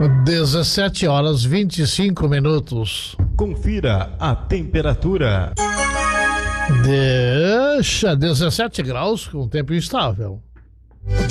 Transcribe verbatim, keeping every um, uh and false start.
dezessete horas vinte e cinco minutos. Confira a temperatura. Deixa dezessete graus com tempo instável.